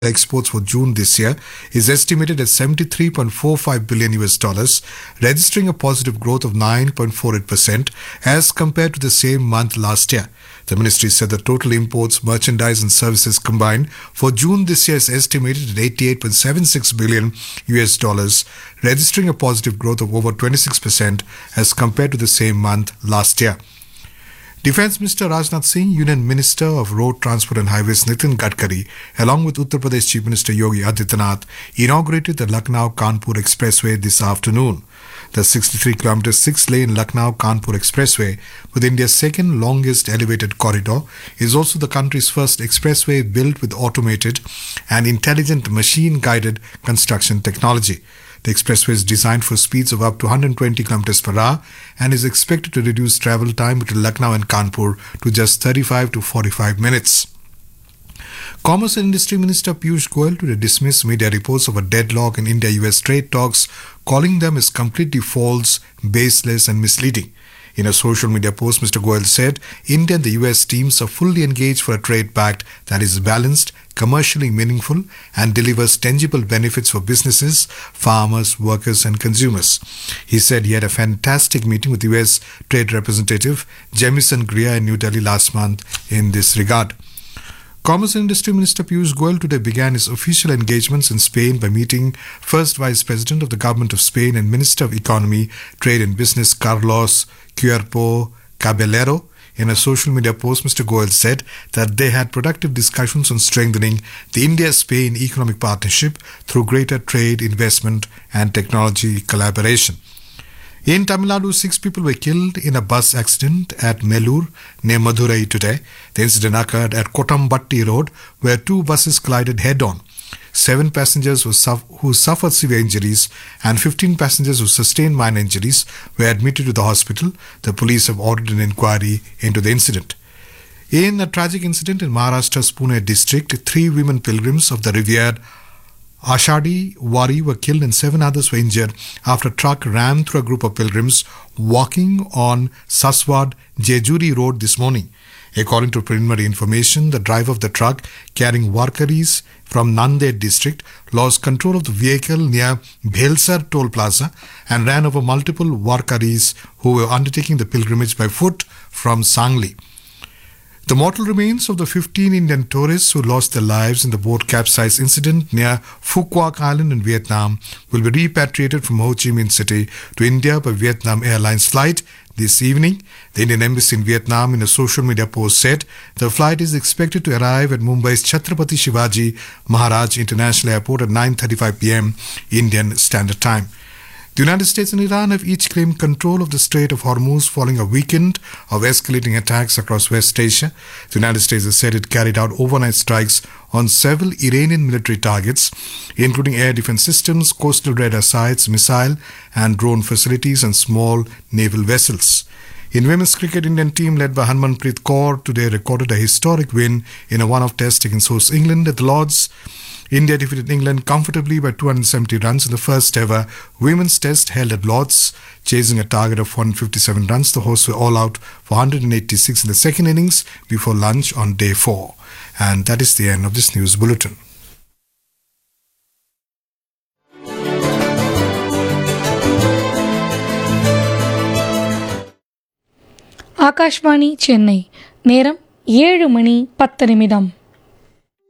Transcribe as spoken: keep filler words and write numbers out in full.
exports for June this year is estimated at seventy-three point four five billion U S dollars, registering a positive growth of nine point four eight percent as compared to the same month last year. The ministry said the total imports, merchandise and services combined for June this year is estimated at eighty-eight point seven six billion U S dollars, registering a positive growth of over twenty-six percent as compared to the same month last year. Defence Minister Rajnath Singh, Union Minister of Road Transport and Highways Nitin Gadkari, along with Uttar Pradesh Chief Minister Yogi Adityanath, inaugurated the Lucknow-Kanpur Expressway this afternoon. The sixty-three kilometer six-lane Lucknow-Kanpur Expressway, with India's second longest elevated corridor, is also the country's first expressway built with automated and intelligent machine-guided construction technology. The expressway is designed for speeds of up to one hundred twenty kilometers per hour and is expected to reduce travel time between Lucknow and Kanpur to just thirty-five to forty-five minutes. Commerce and Industry Minister Piyush Goyal today dismissed media reports of a deadlock in India-U S trade talks, calling them as completely false, baseless and misleading. In a social media post, Mister Goyal said India and the U S teams are fully engaged for a trade pact that is balanced, commercially meaningful and delivers tangible benefits for businesses, farmers, workers and consumers. He said he had a fantastic meeting with U S Trade Representative Jamieson Greer in New Delhi last month in this regard. Commerce and Industry Minister Piyush Goyal today began his official engagements in Spain by meeting First Vice President of the Government of Spain and Minister of Economy, Trade and Business Carlos Cuerpo Caballero. In a social media post, Mister Goyal said that they had productive discussions on strengthening the India-Spain economic partnership through greater trade, investment and technology collaboration. In Tamil Nadu, six people were killed in a bus accident at Melur near Madurai today. The incident occurred at Kotambatti Road, where two buses collided head-on. Seven passengers who, suf- who suffered severe injuries and fifteen passengers who sustained minor injuries were admitted to the hospital. The police have ordered an inquiry into the incident. In a tragic incident in Maharashtra's Pune district, three women pilgrims of the revered Ashadi Wari were killed and seven others were injured after a truck ran through a group of pilgrims walking on Saswad Jejuri Road this morning. According to preliminary information, the driver of the truck carrying warkaris from Nanded district lost control of the vehicle near Bhelsar toll plaza and ran over multiple warkaris who were undertaking the pilgrimage by foot from Sangli. The mortal remains of the fifteen Indian tourists who lost their lives in the boat capsize incident near Phu Quoc Island in Vietnam will be repatriated from Ho Chi Minh City to India by Vietnam Airlines flight this evening. The Indian Embassy in Vietnam, in a social media post, said the flight is expected to arrive at Mumbai's Chhatrapati Shivaji Maharaj International Airport at nine thirty-five p.m. Indian Standard Time. The United States and Iran have each claimed control of the Strait of Hormuz following a weekend of escalating attacks across West Asia. The United States has said it carried out overnight strikes on several Iranian military targets, including air defense systems, coastal radar sites, missile and drone facilities and small naval vessels. In women's cricket, Indian team led by Harmanpreet Kaur today recorded a historic win in a one-off test against host England at the Lords. India defeated England comfortably by two hundred seventy runs in the first ever women's test held at Lords. Chasing a target of one hundred fifty-seven runs, the hosts were all out for one hundred eighty-six in the second innings before lunch on day four. And that is the end of this news bulletin. Akashvani Chennai நேரம் ஏழு மணி பத்து நிமிடம்.